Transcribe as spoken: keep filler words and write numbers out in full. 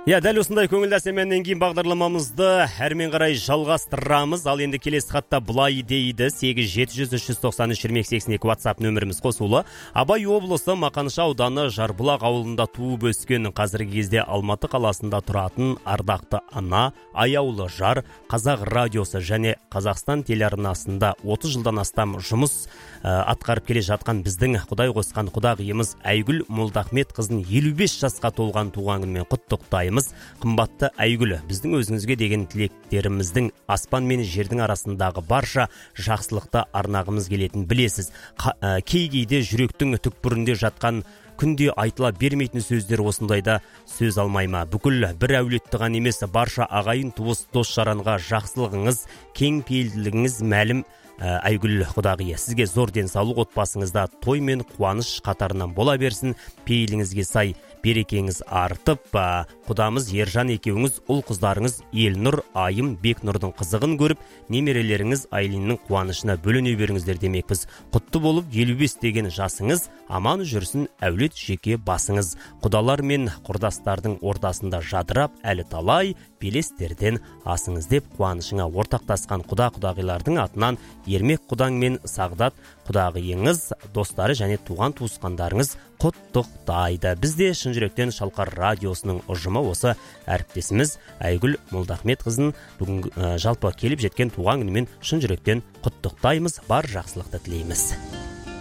Я, дәл осындай көңілді әсеменнен кейін бағдарламамызды әрмен қарай жалғастырамыз. Ал енді келесі хатта былай дейді: сегіз жеті жүз үш жүз тоқсан үш жиырма екі сексен екі WhatsApp нөміріміз қосулы. Абай облысы Мақанышы ауданы Жарбұлақ ауылында туып өскен, қазіргі кезде Алматы қаласында тұратын ардақты ана, аяулы жар, Қазақ радиосы және Қазақстан телеарнасында отыз жылдан астам жұмыс ә, атқарып келе жатқан біздің Құдай қосқан құдағиымыз Айгүл Молдахмет қызын елу бес жасқа толған туған күнімен құттықтаймыз. Қымбатты Айгүл, біздің өзіңізге деген тілектеріміздің аспан мен жердің арасындағы барша жақсылықты арнағымыз келетін білесіз. Кей-кейде жүректің түкпірінде жатқан күнде айтыла бермейтін сөздер осындайда сөз алмайма. Бүкіл бір әулетті ғана емес, барша ағайын туыс дос жаранға жақсылығыңыз, кең пейілділігіңіз мәлім. Айгүл құдағия, сізге зор денсаулық, отбасыңызда той мен қуаныш қатарынан бола берсін, пейіліңізге сай берекеңіз артып, құдамыз Ержан екеуіңіз, ұл қыздарыңыз Елнұр, Айым, Бекнұрдың қызығын көріп, немерелеріңіз Айлиннің қуанышына бөлене беріңіздер демекпіз. Құтты болып, елу бес деген жасыңыз, аман жүрсін әулет жеке басыңыз. Құдалар мен құрдастардың ортасында жадырап, әлі талай белестерден асыңыз деп қуанышыңа ортақтасқан құда-құдағилардың атынан Ермек құдаң мен Сағдат құдағиыңыз, достары және туған туысқандарыңыз құттықтайды. Бізде шын жүректен Шалқар радиосының ұжымы осы әріптесіміз Айгүл Молдахмет қызын бүгін ә, жалпы келіп жеткен туған күнімен шын жүректен құттықтаймыз, бар жақсылықты тілейміз.